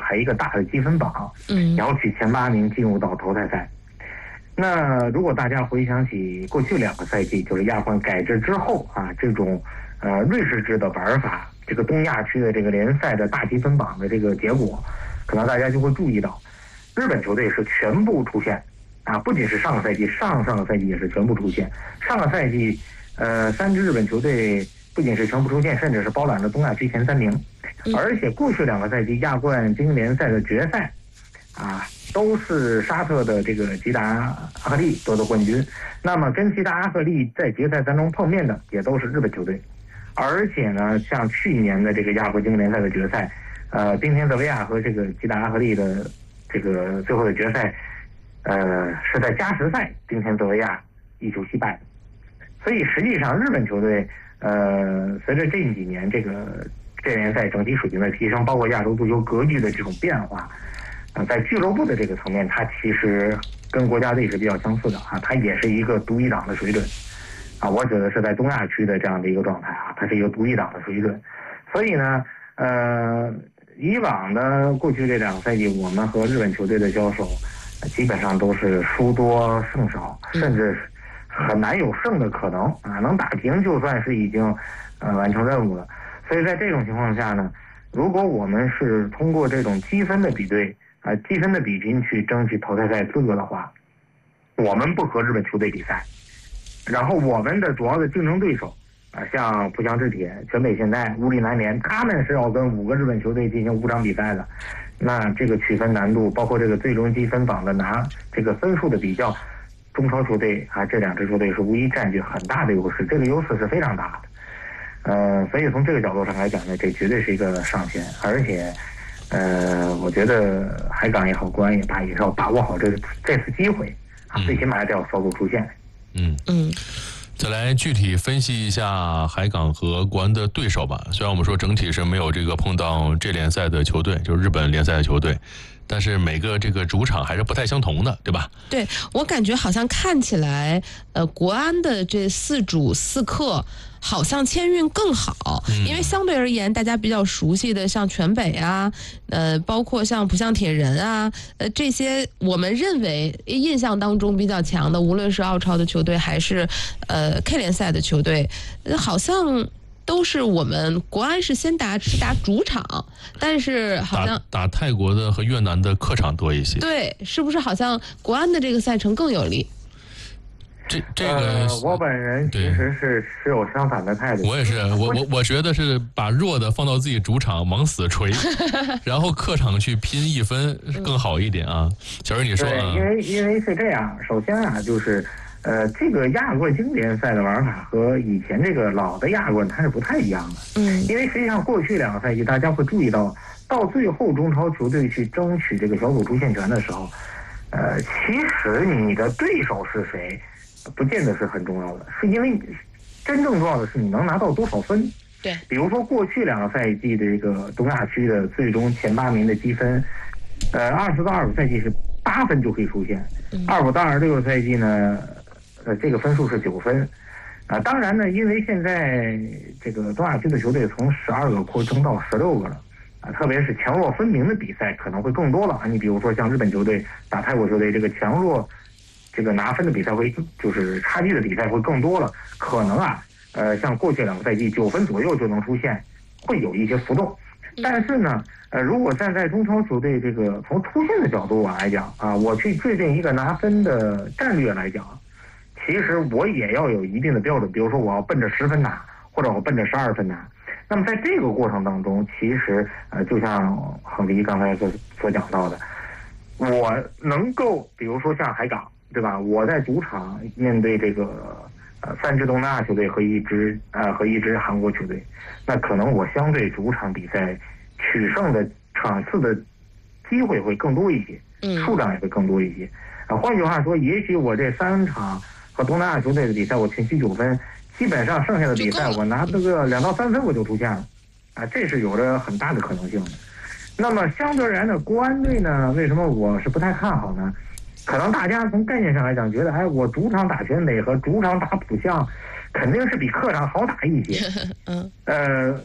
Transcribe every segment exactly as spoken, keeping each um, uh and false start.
排一个大的积分榜， 嗯， 然后取前八名进入到淘汰赛。那如果大家回想起过去两个赛季，就是亚冠改制之后啊，这种呃瑞士制的玩法，这个东亚区的这个联赛的大积分榜的这个结果，可能大家就会注意到，日本球队是全部出现啊，不仅是上个赛季，上上个赛季也是全部出现。上个赛季，呃，三支日本球队不仅是全部出现，甚至是包揽了东亚区前三名，而且过去两个赛季亚冠精英联赛的决赛，啊。都是沙特的这个吉达阿赫利夺得冠军，那么跟吉达阿赫利在决赛当中碰面的也都是日本球队，而且呢，像去年的这个亚冠精英联赛的决赛，呃，冰田泽维亚和这个吉达阿赫利的这个最后的决赛，呃，是在加时赛冰田泽维亚一球惜败，所以实际上日本球队，呃，随着近几年这个这联赛整体水平的提升，包括亚洲足球格局的这种变化。在俱乐部的这个层面，它其实跟国家队是比较相似的啊，它也是一个独一档的水准啊。我指的是在东亚区的这样的一个状态啊，它是一个独一档的水准。所以呢，呃，以往的过去这两个赛季，我们和日本球队的交手，基本上都是输多胜少，甚至很难有胜的可能啊。能打平就算是已经呃完成任务了。所以在这种情况下呢，如果我们是通过这种积分的比对。啊，积分的比拼去争取淘汰赛资格的话，我们不和日本球队比赛，然后我们的主要的竞争对手啊，像浦项制铁、全北现代、乌力南联，他们是要跟五个日本球队进行五场比赛的。那这个取分难度，包括这个最终积分榜的拿这个分数的比较，中超球队啊这两支球队是无疑占据很大的优势，这个优势是非常大的。呃，所以从这个角度上来讲呢，这绝对是一个上限，而且。呃，我觉得海港也好，国安也罢，也是要把握好这个这次机会啊，最起码要小组出线。 嗯嗯，再来具体分析一下海港和国安的对手吧。虽然我们说整体是没有这个碰到这联赛的球队，就是日本联赛的球队，但是每个这个主场还是不太相同的，对吧？ 对，我感觉好像看起来，呃，国安的这四主四客。好像签运更好，因为相对而言，大家比较熟悉的像全北啊，呃，包括像浦项铁人啊，呃，这些我们认为印象当中比较强的，无论是澳超的球队还是呃 K 联赛的球队，好像都是我们国安是先打是打主场，但是好像打, 打泰国的和越南的客场多一些。 对，是不是好像国安的这个赛程更有利？ 这这个、 呃，我本人其实是持有相反的态度。 我也是，我我我觉得是把弱的放到自己主场往死锤，然后客场去拼一分更好一点啊。小瑞你说啊？ 因为因为是这样，首先啊，就是呃，这个亚冠经典赛的玩法和以前这个老的亚冠它是不太一样的。嗯，因为实际上过去两个赛季，大家会注意到，到最后中超球队去争取这个小组出线权的时候，呃，其实你的对手是谁？不见得是很重要的，是因为真正重要的是你能拿到多少分。 对， 比如说过去两个赛季的这个东亚区的最终前八名的积分，呃，二十到二十赛季是八分就可以出现，二五到二十六个赛季呢，呃，这个分数是九分。啊、呃，当然呢，因为现在这个东亚区的球队从十二个扩增到十六个了。啊，特别是强弱分明的比赛可能会更多了啊！你比如说像日本球队打泰国球队，这个强弱。这个拿分的比赛会就是差距的比赛会更多了，可能啊，呃，像过去两个赛季九分左右就能出现，会有一些浮动。但是呢，呃，如果站在中超球队这个从出线的角度来讲啊，我去制定一个拿分的战略来讲，其实我也要有一定的标准，比如说我要奔着十分拿，或者我奔着十二分拿。那么在这个过程当中，其实呃，就像恒迪刚才所所讲到的，我能够比如说像海港。对吧？我在主场面对这个呃三支东南亚球队和一支呃和一支韩国球队，那可能我相对主场比赛取胜的场次的机会会更多一些，数量也会更多一些。啊，换句话说，也许我这三场和东南亚球队的比赛我全取九分，基本上剩下的比赛我拿这个两到三分我就出现了，啊，这是有着很大的可能性的。那么相对而言呢，国安队呢，为什么我是不太看好呢？可能大家从概念上来讲，觉得哎，我主场打全北和主场打浦项，肯定是比客场好打一些。嗯，呃，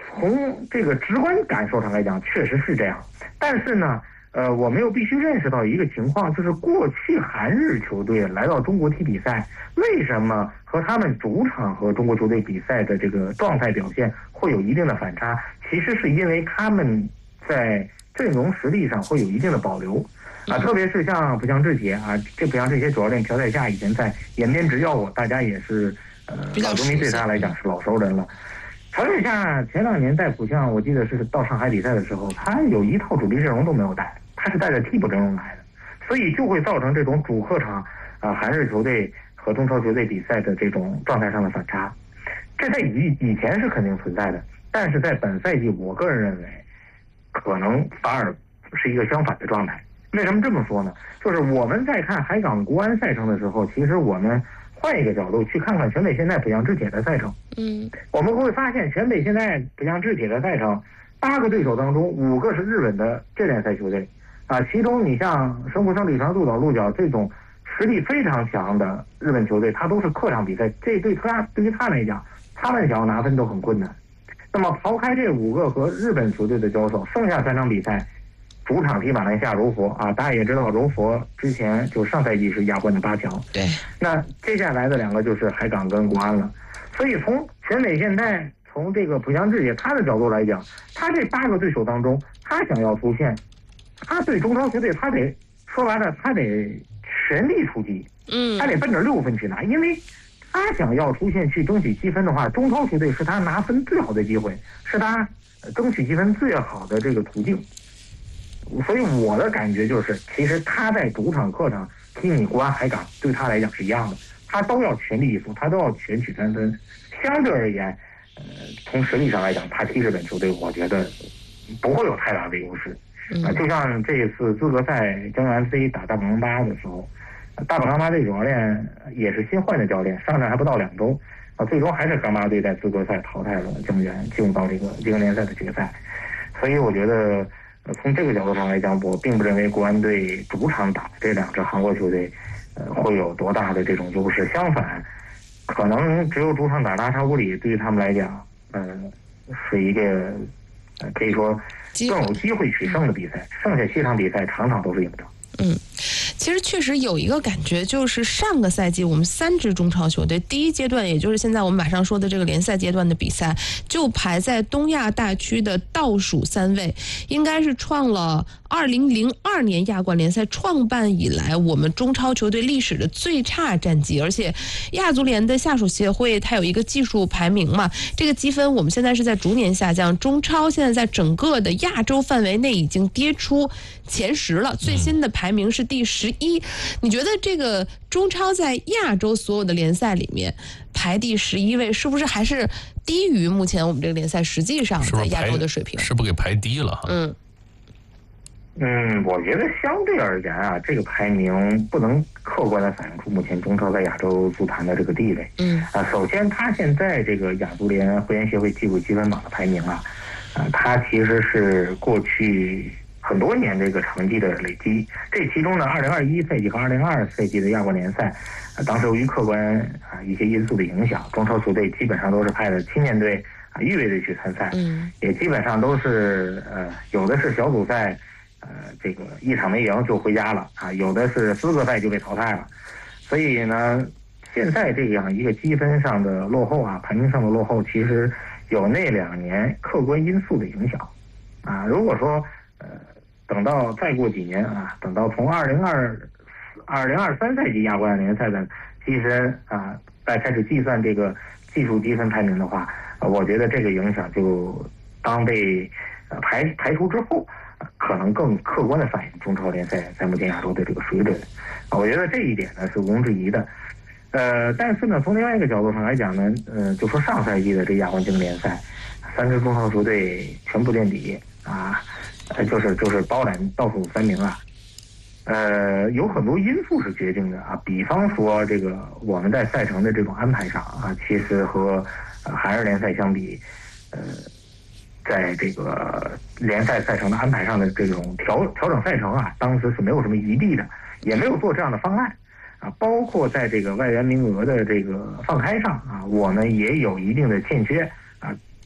从这个直观感受上来讲，确实是这样。但是呢，呃，我们又必须认识到一个情况，就是过去韩日球队来到中国踢比赛，为什么和他们主场和中国球队比赛的这个状态表现会有一定的反差？其实是因为他们在阵容实力上会有一定的保留。啊，特别是像浦项志杰啊，这浦项志杰主教练朴载夏以前在延边执教过，大家也是呃老球迷对他来讲是老熟人了。朴载夏前两年带浦项，我记得是到上海比赛的时候，他有一套主力阵容都没有带，他是带着替补阵容来的，所以就会造成这种主客场啊韩日球队和中超球队比赛的这种状态上的反差。这在以以前是肯定存在的，但是在本赛季，我个人认为可能反而是一个相反的状态。为什么这么说呢？就是我们在看海港国安赛程的时候，其实我们换一个角度去看看全北现代浦项志铁的赛程， 嗯， 我们会发现全北现代浦项志铁的赛程，八个对手当中五个是日本的这联赛球队，啊，其中你像神户胜利船、鹿岛鹿角这种实力非常强的日本球队，它都是客场比赛，这对他对于他来讲，他们想要拿分都很困难。那么抛开这五个和日本球队的交手，剩下三场比赛。主场踢马来西亚柔佛啊，大家也知道柔佛之前就上赛季是亚冠的八强， 对。 那接下来的两个就是海港跟国安了，所以从全北现代，从这个浦项志铁他的角度来讲，他这八个对手当中，他想要出线，他对中超球队他得说白了，他得全力出击， 嗯， 他得奔着六分去拿，因为他想要出线去争取积分的话，中超球队是他拿分最好的机会，是他争取积分最好的这个途径。所以我的感觉就是，其实他在主场、客场踢你国安、海港，对他来讲是一样的，他都要全力以赴，他都要全取三分。相对而言，呃，从实力上来讲，他踢日本球队，我觉得不会有太大的优势。啊、呃，就像这一次资格赛江原 F C 打大阪钢巴的时候，大阪钢巴队主教练也是新换的教练，上任还不到两周，啊，最终还是钢巴队在资格赛淘汰了江原，进入到这个这个联赛的决赛。所以我觉得。从这个角度上来讲，我并不认为国安队主场打这两支韩国球队，呃，会有多大的这种优势。相反，可能只有主场打拉差乌里，对于他们来讲，呃，是一个呃可以说更有机会取胜的比赛。剩下七场比赛，场场都是赢的。 嗯，其实确实有一个感觉，就是上个赛季我们三支中超球队第一阶段，也就是现在我们马上说的这个联赛阶段的比赛，就排在东亚大区的倒数三位，应该是创了二零零二年亚冠联赛创办以来我们中超球队历史的最差战绩。而且亚足联的下属协会它有一个技术排名嘛，这个积分我们现在是在逐年下降，中超现在在整个的亚洲范围内已经跌出前十了，最新的排名是第十一。你觉得这个中超在亚洲所有的联赛里面排第十一位，是不是还是低于目前我们这个联赛实际上在亚洲的水平？ 是不是给排低了？ 嗯嗯，我觉得相对而言啊，这个排名不能客观的反映出目前中超在亚洲足坛的这个地位。 嗯啊，首先它现在这个亚足联会员协会技术积分榜的排名啊，啊，它其实是过去很多年这个成绩的累积，这其中呢，二零二一赛季和二零二二赛季的亚冠联赛，啊，当时由于客观啊一些因素的影响，中超球队基本上都是派了青年队啊预备队去参赛， 嗯， 也基本上都是呃有的是小组赛，呃这个一场没赢就回家了啊，有的是资格赛就被淘汰了，所以呢，现在这样一个积分上的落后啊，排名上的落后，其实有那两年客观因素的影响啊，如果说呃。等到再过几年啊，等到从二零二二零二三赛季亚冠联赛的积分啊，再开始计算这个技术积分排名的话，呃、我觉得这个影响就当被呃排排除之后，呃，可能更客观的反映中超联赛在目前亚洲的这个水准。啊，我觉得这一点呢是毋庸置疑的。呃，但是呢，从另外一个角度上来讲呢，呃，就说上赛季的这亚冠经典联赛，三支中超球队全部垫底啊。呃，就是就是包揽倒数三名啊，呃，有很多因素是决定的啊，比方说这个我们在赛程的这种安排上啊，其实和呃韩日联赛相比，呃，在这个联赛赛程的安排上的这种调调整赛程啊，当时是没有什么疑虑的，也没有做这样的方案啊，包括在这个外援名额的这个放开上啊，我们也有一定的欠缺啊。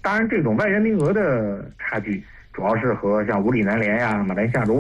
当然，这种外援名额的差距主要是和像武里南联呀、马来西亚龙